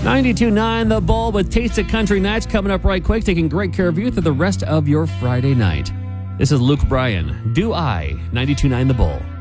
92.9 The Bull with Taste of Country Nights coming up right quick, taking great care of you through the rest of your Friday night. This is Luke Bryan. Do I? 92.9 The Bull.